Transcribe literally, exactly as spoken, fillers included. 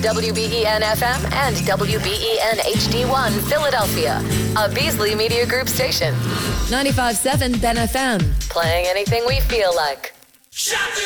W B E N F M and W B E N H D one Philadelphia, a Beasley Media Group station. ninety-five point seven Ben F M. Playing anything we feel like.